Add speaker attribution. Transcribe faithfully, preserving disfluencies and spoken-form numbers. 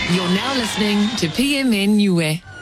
Speaker 1: You're now listening to P M N Niue.